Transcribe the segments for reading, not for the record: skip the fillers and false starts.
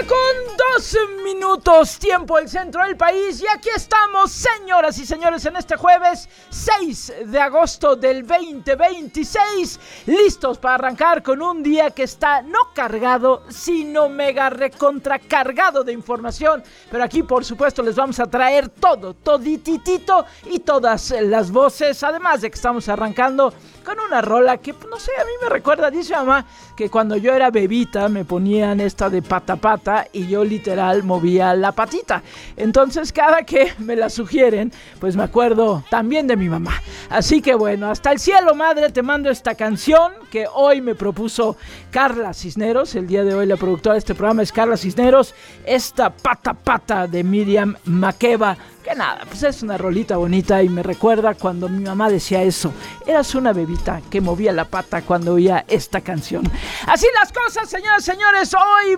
2:02, tiempo del centro del país. Y aquí estamos, señoras y señores, en este jueves 6 de agosto del 2026, listos para arrancar con un día que está no cargado, sino mega recontra cargado de información. Pero aquí, por supuesto, les vamos a traer todo, todititito y todas las voces. Además de que estamos arrancando con una rola que, no sé, a mí me recuerda, dice mamá, que cuando yo era bebita me ponían esta de pata pata y yo literal movía la patita. Entonces cada que me la sugieren, pues me acuerdo también de mi mamá. Así que bueno, hasta el cielo, madre, te mando esta canción que hoy me propuso Carla Cisneros. El día de hoy la productora de este programa es Carla Cisneros. Esta pata pata de Miriam Makeba, que nada, pues es una rolita bonita y me recuerda cuando mi mamá decía eso. Eras una bebita que movía la pata cuando oía esta canción. Así las cosas, señoras y señores. Hoy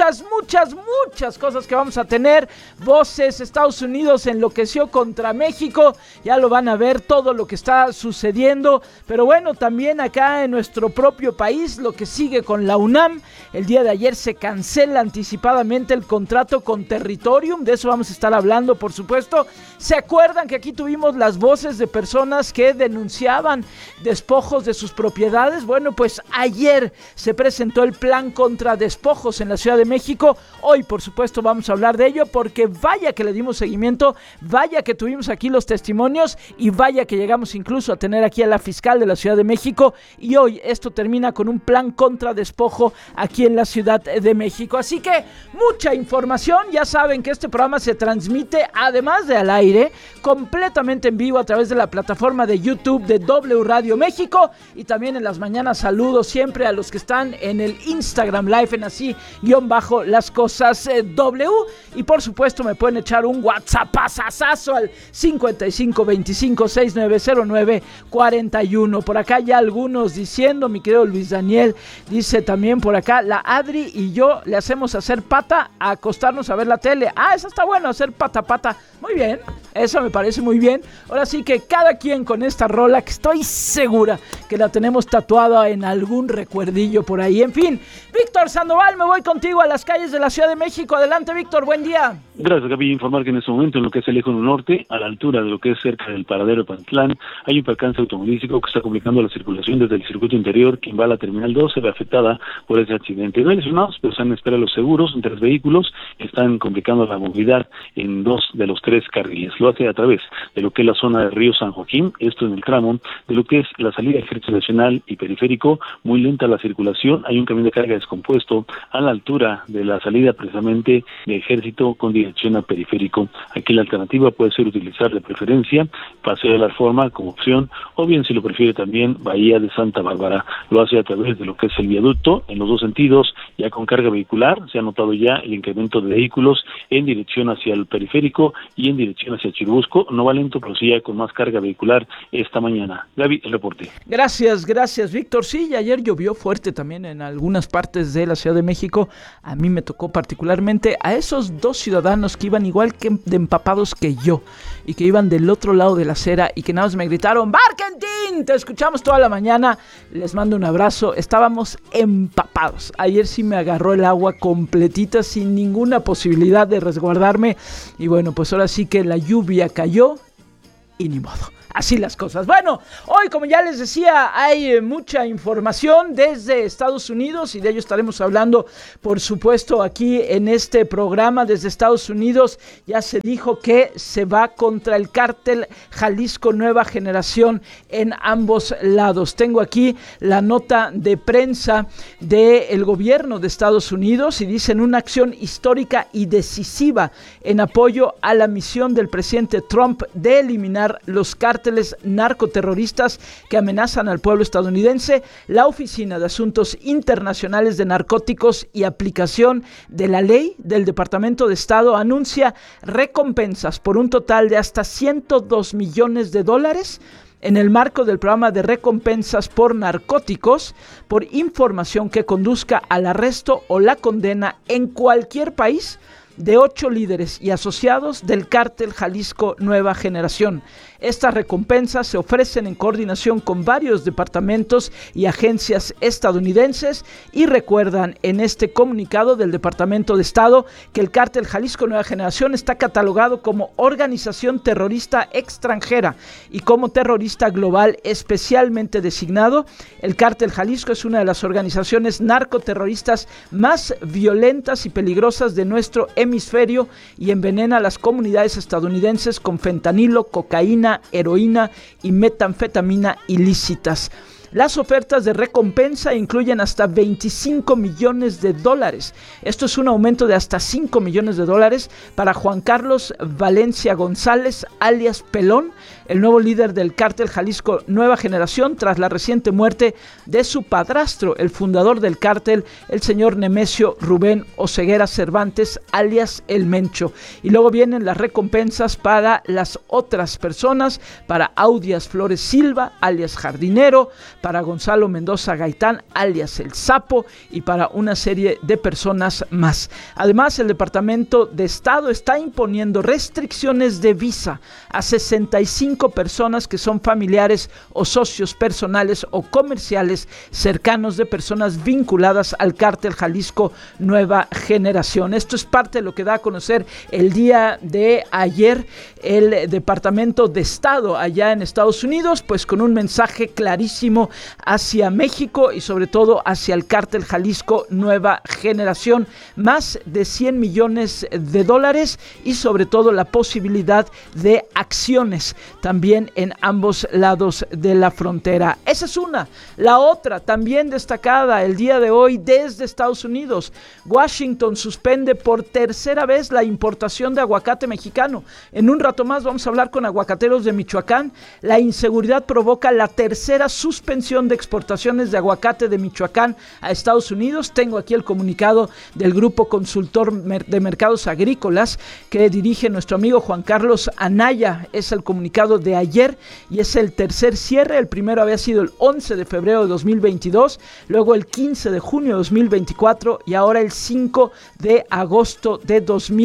muchas cosas que vamos a tener. Voces, Estados Unidos enloqueció contra México. Ya lo van a ver todo lo que está sucediendo. Pero bueno, también acá en nuestro propio país, lo que sigue con la UNAM. El día de ayer se cancela anticipadamente el contrato con Territorium. De eso vamos a estar hablando, por supuesto. ¿Se acuerdan que aquí tuvimos las voces de personas que denunciaban despojos de sus propiedades? Bueno, pues ayer se presentó el plan contra despojos en la Ciudad de México. Hoy, por supuesto, vamos a hablar de ello porque vaya que le dimos seguimiento, vaya que tuvimos aquí los testimonios y vaya que llegamos incluso a tener aquí a la fiscal de la Ciudad de México. Y hoy esto termina con un plan contra despojo aquí en la Ciudad de México. Así que mucha información. Ya saben que este programa se transmite, además de al aire, completamente en vivo a través de la plataforma de YouTube de W Radio México, y también en las mañanas saludo siempre a los que están en el Instagram Live en así _las cosas W, y por supuesto me pueden echar un WhatsApp-asazo al 5525690941. Por acá ya algunos diciendo, mi querido Luis Daniel dice también por acá, la Adri y yo le hacemos hacer pata a acostarnos a ver la tele. Eso está bueno, hacer pata. Muy bien, eso me parece muy bien. Ahora sí que cada quien con esta rola, que estoy segura que la tenemos tatuada en algún recuerdillo por ahí. En fin, Víctor Sandoval, me voy contigo a las calles de la Ciudad de México. Adelante, Víctor, buen día. Gracias, Gaby. Informar que en este momento en lo que es el Eje 1 Norte, a la altura de lo que es cerca del paradero de Pantlán, hay un percance automovilístico que está complicando la circulación desde el circuito interior, quien va a la Terminal 2 se ve afectada por ese accidente. No hay lesionados, pero están en espera los seguros. 3 vehículos están complicando la movilidad en 2 de los 3 carriles. Lo hace a través de lo que es la zona de Río San Joaquín, esto en el tramo de lo que es la salida Ejército Nacional y Periférico. Muy lenta la circulación, hay un camión de carga descompuesto a la altura de la salida precisamente de Ejército con dirección a Periférico. Aquí la alternativa puede ser utilizar de preferencia Paseo de la Reforma como opción, o bien si lo prefiere también Bahía de Santa Bárbara. Lo hace a través de lo que es el viaducto en los 2 sentidos, ya con carga vehicular. Se ha notado ya el incremento de vehículos en dirección hacia el Periférico y en dirección hacia Churubusco. No va lento, pero sí ya con más carga vehicular esta mañana. Gaby, el reporte. Gracias, Víctor. Sí, ayer llovió fuerte también en algunas partes de la Ciudad de México. A mí me tocó particularmente a esos 2 ciudadanos que iban igual que de empapados que yo y que iban del otro lado de la acera y que nada más me gritaron: ¡Barkentin! Te escuchamos toda la mañana. Les mando un abrazo. Estábamos empapados. Ayer sí me agarró el agua completita sin ninguna posibilidad de resguardarme. Y bueno, pues ahora sí que la lluvia cayó y ni modo. Así las cosas. Bueno, hoy, como ya les decía, hay mucha información desde Estados Unidos y de ello estaremos hablando, por supuesto, aquí en este programa. Desde Estados Unidos ya se dijo que se va contra el cártel Jalisco Nueva Generación en ambos lados. Tengo aquí la nota de prensa del gobierno de Estados Unidos y dicen: una acción histórica y decisiva en apoyo a la misión del presidente Trump de eliminar los cárteles narcoterroristas que amenazan al pueblo estadounidense. La Oficina de Asuntos Internacionales de Narcóticos y Aplicación de la Ley del Departamento de Estado anuncia recompensas por un total de hasta $102 millones en el marco del programa de recompensas por narcóticos por información que conduzca al arresto o la condena en cualquier país de 8 líderes y asociados del Cártel Jalisco Nueva Generación. Estas recompensas se ofrecen en coordinación con varios departamentos y agencias estadounidenses y recuerdan en este comunicado del Departamento de Estado que el Cártel Jalisco Nueva Generación está catalogado como organización terrorista extranjera y como terrorista global especialmente designado. El Cártel Jalisco es una de las organizaciones narcoterroristas más violentas y peligrosas de nuestro hemisferio y envenena a las comunidades estadounidenses con fentanilo, cocaína, heroína y metanfetamina ilícitas. Las ofertas de recompensa incluyen hasta $25 millones. Esto es un aumento de hasta $5 millones para Juan Carlos Valencia González, alias Pelón, el nuevo líder del Cártel Jalisco Nueva Generación, tras la reciente muerte de su padrastro, el fundador del cártel, el señor Nemesio Rubén Oseguera Cervantes, alias El Mencho. Y luego vienen las recompensas para las otras personas, para Audias Flores Silva, alias Jardinero, para Gonzalo Mendoza Gaitán, alias El Sapo, y para una serie de personas más. Además, el Departamento de Estado está imponiendo restricciones de visa a 65 personas que son familiares o socios personales o comerciales cercanos de personas vinculadas al Cártel Jalisco Nueva Generación. Esto es parte de lo que da a conocer el día de ayer el Departamento de Estado allá en Estados Unidos, pues con un mensaje clarísimo hacia México y sobre todo hacia el Cártel Jalisco Nueva Generación. Más de $100 millones y sobre todo la posibilidad de acciones también en ambos lados de la frontera. Esa es una. La otra, también destacada el día de hoy desde Estados Unidos. Washington suspende por tercera vez la importación de aguacate mexicano. En un rato más vamos a hablar con aguacateros de Michoacán. La inseguridad provoca la tercera suspensión de exportaciones de aguacate de Michoacán a Estados Unidos. Tengo aquí el comunicado del Grupo Consultor de Mercados Agrícolas que dirige nuestro amigo Juan Carlos Anaya. Es el comunicado de ayer y es el tercer cierre. El primero había sido el 11 de febrero de 2022, luego el 15 de junio de 2024 y ahora el 5 de agosto de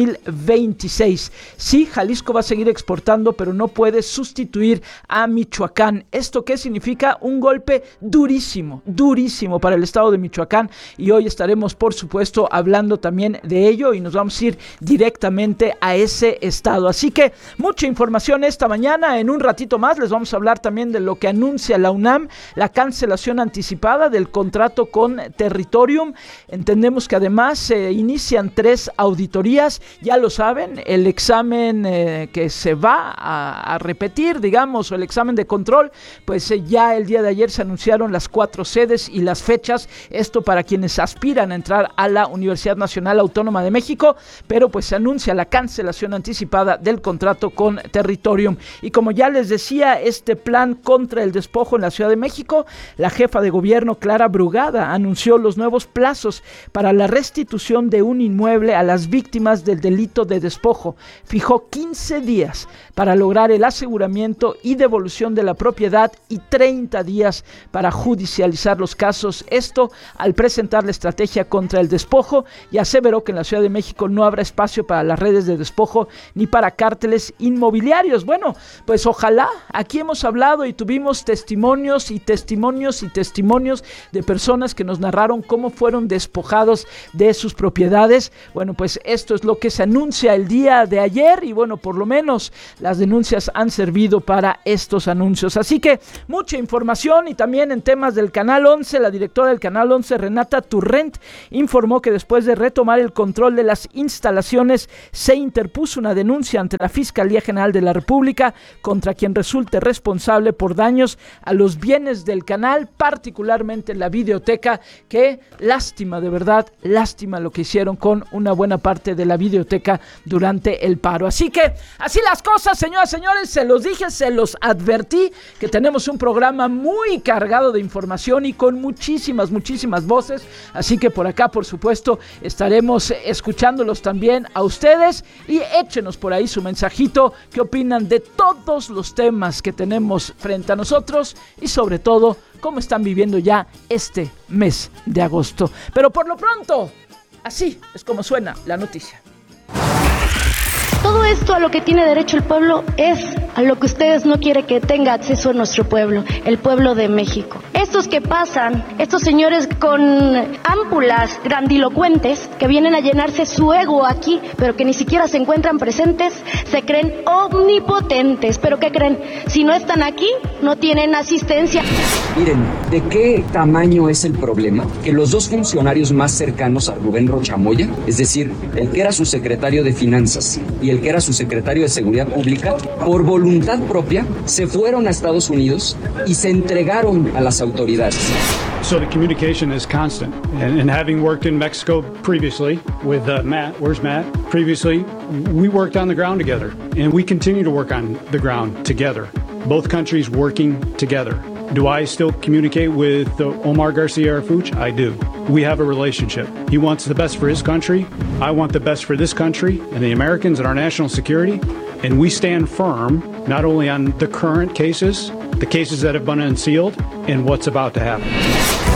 2026. Sí, Jalisco va a seguir exportando, pero no puede sustituir a Michoacán. ¿Esto qué significa? Un golpe durísimo para el estado de Michoacán, y hoy estaremos por supuesto hablando también de ello y nos vamos a ir directamente a ese estado. Así que mucha información esta mañana. En un ratito más les vamos a hablar también de lo que anuncia la UNAM, la cancelación anticipada del contrato con Territorium. Entendemos que además se inician 3 auditorías, ya lo saben, el examen que se va a repetir, digamos, o el examen de control, pues ya el día de ayer se anunciaron las 4 sedes y las fechas, esto para quienes aspiran a entrar a la Universidad Nacional Autónoma de México, pero pues se anuncia la cancelación anticipada del contrato con Territorium. Y como ya les decía, este plan contra el despojo en la Ciudad de México, la jefa de gobierno Clara Brugada anunció los nuevos plazos para la restitución de un inmueble a las víctimas del delito de despojo. Fijó 15 días para lograr el aseguramiento y devolución de la propiedad y 30 días para judicializar los casos. Esto al presentar la estrategia contra el despojo, y aseveró que en la Ciudad de México no habrá espacio para las redes de despojo ni para cárteles inmobiliarios. Bueno, pues ojalá. Aquí hemos hablado y tuvimos testimonios de personas que nos narraron cómo fueron despojados de sus propiedades. Bueno, pues esto es lo que se anuncia el día de ayer y bueno, por lo menos las denuncias han servido para estos anuncios. Así que mucha información. Y también en temas del Canal 11, la directora del Canal 11, Renata Turrent, informó que después de retomar el control de las instalaciones, se interpuso una denuncia ante la Fiscalía General de la República contra quien resulte responsable por daños a los bienes del canal, particularmente la videoteca, que lástima, de verdad, lástima lo que hicieron con una buena parte de la videoteca durante el paro. Así que, así las cosas, señoras y señores, se los dije, se los advertí, que tenemos un programa muy cargado de información y con muchísimas voces, así que por acá, por supuesto, estaremos escuchándolos también a ustedes, y échenos por ahí su mensajito, qué opinan de todos los temas que tenemos frente a nosotros y sobre todo, cómo están viviendo ya este mes de agosto. Pero por lo pronto, así es como suena la noticia. todo esto a lo que tiene derecho el pueblo es a lo que ustedes no quieren que tenga acceso nuestro pueblo, el pueblo de México. Estos que pasan, estos señores con ámpulas grandilocuentes que vienen a llenarse su ego aquí, pero que ni siquiera se encuentran presentes, se creen omnipotentes. ¿Pero qué creen? Si no están aquí, no tienen asistencia. Miren, ¿de qué tamaño es el problema? Que los dos funcionarios más cercanos a Rubén Rocha Moya, es decir, el que era su secretario de Finanzas y el que era su secretario de Seguridad Pública, por voluntad propia, se fueron a Estados Unidos y se entregaron a las autoridades. So the communication is constant. And having worked in Mexico previously with Matt, where's Matt? Previously, we worked on the ground together, and we continue to work on the ground together. Both countries working together. Do I still communicate with Omar Garcia Harfuch? I do. We have a relationship. He wants the best for his country. I want the best for this country and the Americans and our national security. And we stand firm not only on the current cases, the cases that have been unsealed, and what's about to happen.